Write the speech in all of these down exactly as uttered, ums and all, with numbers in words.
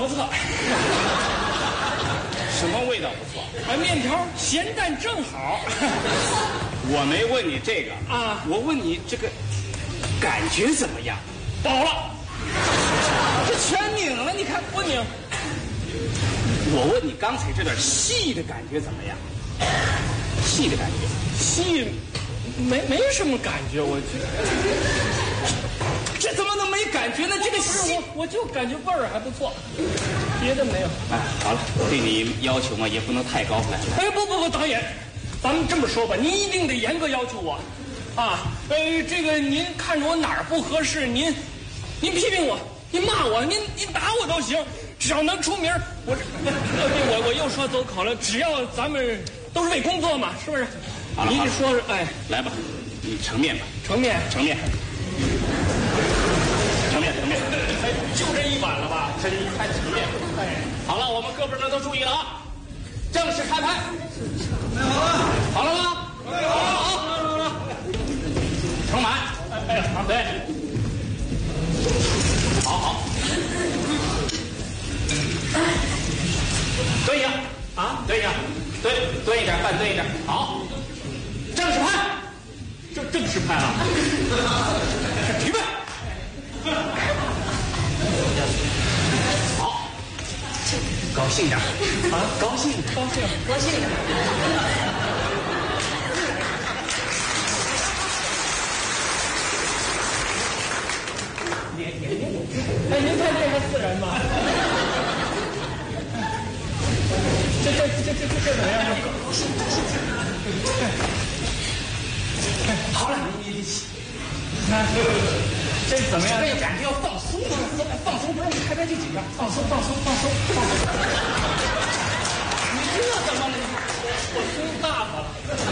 错。 什么味道不错？ 啊，面条咸淡正好。 我没问你这个啊， 我问你这个感觉怎么样？ 饱了，这全拧了，你看不拧？ 我问你刚才这段戏的感觉怎么样？戏的感觉， 戏没没什么感觉，我觉得这怎么能没感觉呢？这个戏我我就感觉味儿还不错，别的没有。 哎，好了，对你要求嘛也不能太高了。 哎，不不不，导演，咱们这么说吧，您一定得严格要求我，啊，呃，这个您看着我哪儿不合适，您您批评我，您骂我，您您打我都行，只要能出名，我这我我又说走口了，只要咱们都是为工作嘛，是不是？您一说是哎， 来吧，你盛面吧， 盛面， 盛面，盛面，盛面， 哎，就这一碗了吧？这一看盛面，哎，好了，我们各部门都注意了啊，正式开拍。 好了， 好了吗？ 好了，好了，好了， 盛满。哎呀，好，对，好好，蹲下啊，蹲下，蹲蹲一点，半蹲一点，好，正式拍，正正式拍了，预备，好，高兴点啊，高兴，高兴，高兴点。哎，您看这还自然吗？这这这这这这怎么样？好了，你你看这怎么样？这感觉要放松，放松，放松，不是你开拍就紧张，放松，放松，放松，放松。你这怎么了？我松大发了。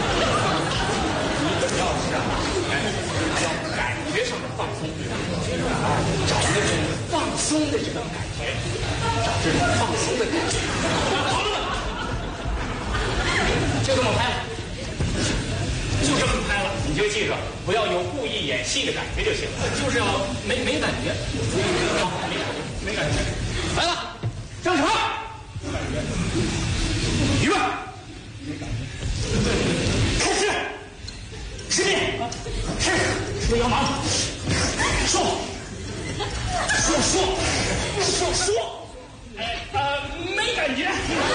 你主要是啊，要感觉上的放松，找那种放松的这种感觉，找这种放松的感觉。好了，就这么拍了，就这么拍了，你就记着，不要有故意演戏的感觉就行了，就是要没没感觉，好，没感觉，没感觉。来了，正式拍，预备，开始。吃面，吃，吃要忙，说，说说说说，哎呃没感觉，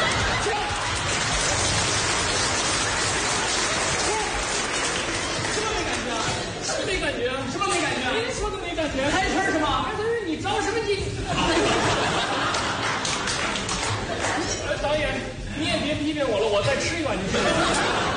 什么没感觉啊？是没感觉啊？什么没感觉啊？您说的没感觉？台词是吗？台词你着什么急？导演，你也别批评我了，我再吃一碗就行了。